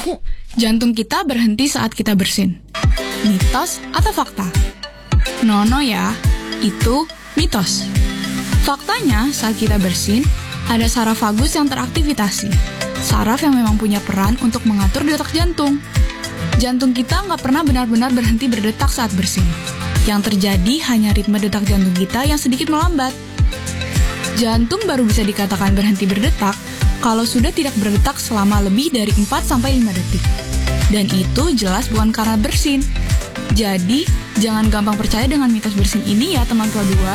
Jantung kita berhenti saat kita bersin. Mitos atau fakta? No ya, itu mitos. Faktanya, saat kita bersin, ada saraf vagus yang teraktivasi. Saraf yang memang punya peran untuk mengatur detak jantung. Jantung kita nggak pernah benar-benar berhenti berdetak saat bersin. Yang terjadi hanya ritme detak jantung kita yang sedikit melambat. Jantung baru bisa dikatakan berhenti berdetak kalau sudah tidak berdetak selama lebih dari 4-5 detik. Dan itu jelas bukan karena bersin. Jadi, jangan gampang percaya dengan mitos bersin ini ya teman tua 2.